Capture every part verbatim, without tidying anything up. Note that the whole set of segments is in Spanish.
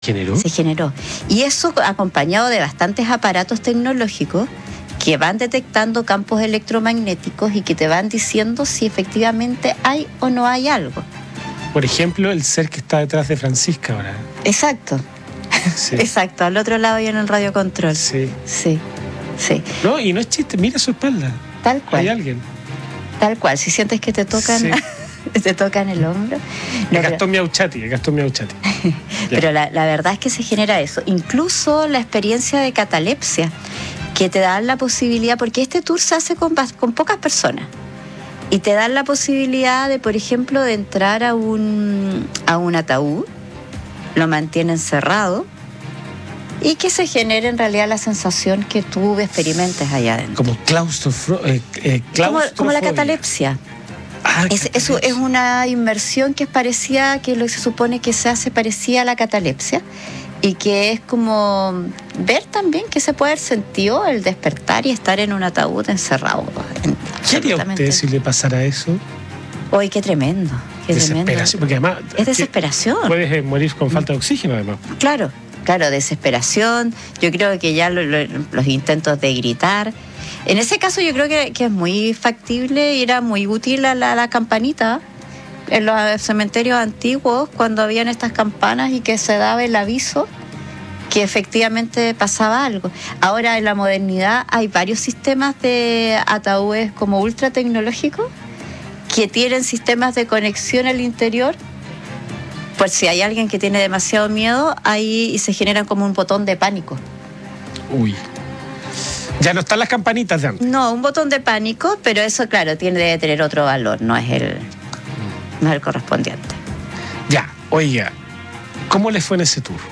¿Generó? Se generó. Y eso acompañado de bastantes aparatos tecnológicos que van detectando campos electromagnéticos y que te van diciendo si efectivamente hay o no hay algo. Por ejemplo, el ser que está detrás de Francisca ahora. Exacto. Sí. Exacto, al otro lado y en el radiocontrol. Sí. Sí, sí. No, y no es chiste, mira su espalda. Tal cual. Hay alguien. Tal cual, si sientes que te tocan... Sí. Te tocan el hombro. No, Gastón Miauchati, Gastón Miauchati. Pero la, la verdad es que se genera eso. Incluso la experiencia de catalepsia, que te dan la posibilidad, porque este tour se hace con, con pocas personas, y te dan la posibilidad de, por ejemplo, de entrar a un, a un ataúd, lo mantienen cerrado, y que se genere en realidad la sensación que tú experimentes allá adentro. Como claustrofo, eh, eh, como, como la catalepsia. Ah, es, eso es una inmersión que es parecida, que lo que se supone que se hace parecida a la catalepsia, y que es como ver también que se puede haber sentido el despertar y estar en un ataúd encerrado. ¿Qué haría usted si le pasara eso? ¡Uy, qué tremendo! Qué desesperación, tremendo. Porque además es desesperación. Puedes morir con falta de oxígeno, además. Claro, claro, desesperación. Yo creo que ya lo, lo, los intentos de gritar. En ese caso yo creo que, que es muy factible y era muy útil a la, la campanita en los cementerios antiguos, cuando habían estas campanas y que se daba el aviso que efectivamente pasaba algo. Ahora en la modernidad hay varios sistemas de ataúdes como ultra tecnológicos que tienen sistemas de conexión al interior. Por si hay alguien que tiene demasiado miedo, ahí se generan como un botón de pánico. Uy. Ya no están las campanitas de antes. No, un botón de pánico, pero eso, claro, tiene debe tener otro valor, no es el, no es el correspondiente. Ya, oiga, ¿cómo le fue en ese tour?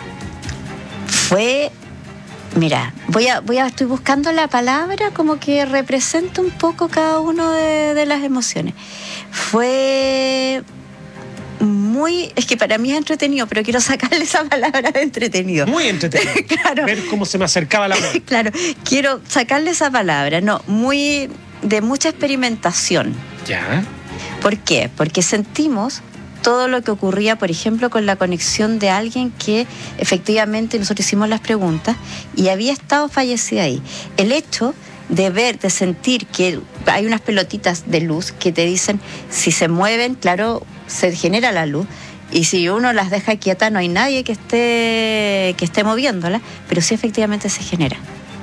Fue, mira, voy a, voy a, estoy buscando la palabra como que representa un poco cada uno de, de las emociones. Fue muy, es que para mí es entretenido, pero quiero sacarle esa palabra de entretenido. Muy entretenido. Claro. Ver cómo se me acercaba la mano. Claro, quiero sacarle esa palabra, no, muy de mucha experimentación. Ya. ¿Por qué? Porque sentimos todo lo que ocurría, por ejemplo, con la conexión de alguien que efectivamente nosotros hicimos las preguntas y había estado fallecida ahí. El hecho de ver, de sentir que hay unas pelotitas de luz que te dicen si se mueven, claro, se genera la luz, y si uno las deja quietas no hay nadie que esté, que esté moviéndolas, pero sí efectivamente se genera.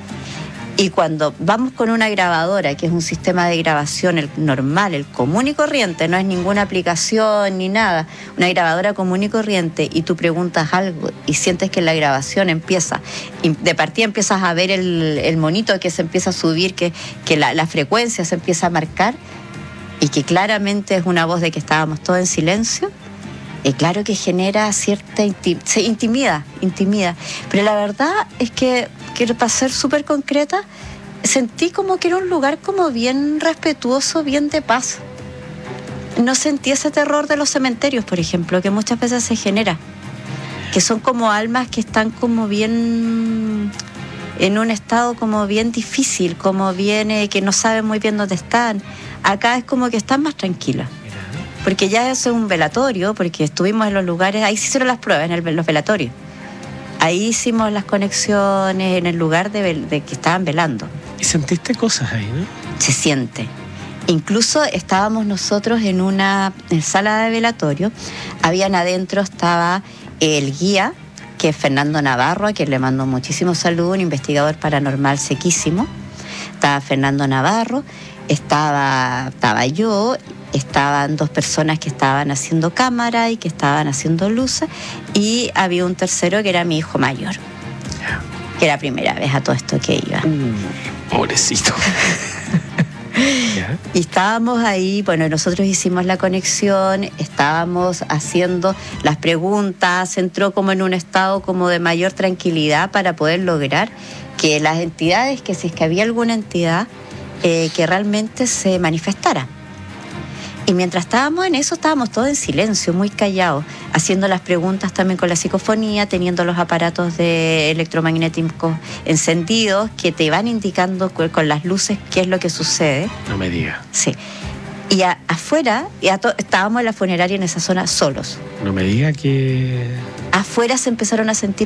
Y cuando vamos con una grabadora, que es un sistema de grabación el normal, el común y corriente, no es ninguna aplicación ni nada, una grabadora común y corriente, y tú preguntas algo y sientes que la grabación empieza, y de partida empiezas a ver el, el monito que se empieza a subir, que, que la, la frecuencia se empieza a marcar, y que claramente es una voz de que estábamos todos en silencio, y claro que genera cierta intim- se intimida, intimida. Pero la verdad es que, que para ser súper concreta, sentí como que era un lugar como bien respetuoso, bien de paz. No sentí ese terror de los cementerios, por ejemplo, que muchas veces se genera, que son como almas que están como bien en un estado como bien difícil, como bien eh, que no saben muy bien dónde están. Acá es como que están más tranquilas, porque ya es un velatorio, porque estuvimos en los lugares, ahí se hicieron las pruebas, en, el, en los velatorios. Ahí hicimos las conexiones en el lugar de, de que estaban velando. Y sentiste cosas ahí, ¿no? Se siente. Incluso estábamos nosotros en una en sala de velatorio, habían adentro, estaba el guía, que es Fernando Navarro, a quien le mando muchísimo saludo, un investigador paranormal sequísimo. Estaba Fernando Navarro, estaba, estaba yo, estaban dos personas que estaban haciendo cámara y que estaban haciendo luces, y había un tercero que era mi hijo mayor, que era la primera vez a todo esto que iba. Uh, pobrecito. ¿Ya? Y estábamos ahí, bueno, nosotros hicimos la conexión, estábamos haciendo las preguntas, entró como en un estado como de mayor tranquilidad para poder lograr que las entidades, que si es que había alguna entidad, eh, que realmente se manifestara. Y mientras estábamos en eso, estábamos todos en silencio, muy callados, haciendo las preguntas también con la psicofonía, teniendo los aparatos de electromagnéticos encendidos que te van indicando con las luces qué es lo que sucede. No me digas. Sí. Y a, afuera, y a to, estábamos en la funeraria en esa zona solos. No me diga que... afuera se empezaron a sentir